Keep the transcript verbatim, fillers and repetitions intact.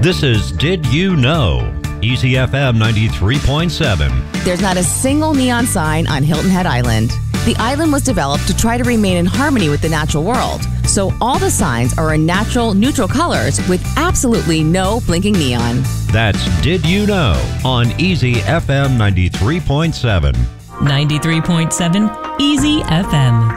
This is Did You Know? Easy F M ninety-three point seven. There's not a single neon sign on Hilton Head Island. The island was developed to try to remain in harmony with the natural world. So all the signs are in natural, neutral colors with absolutely no blinking neon. That's Did You Know? On Easy F M ninety-three point seven. ninety-three point seven Easy F M.